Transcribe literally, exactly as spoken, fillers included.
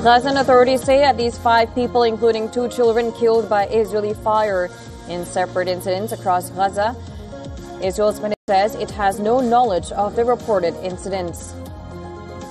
Gazan authorities say at least five people, including two children, killed by Israeli fire in separate incidents across Gaza. Israel's ministry says it has no knowledge of the reported incidents.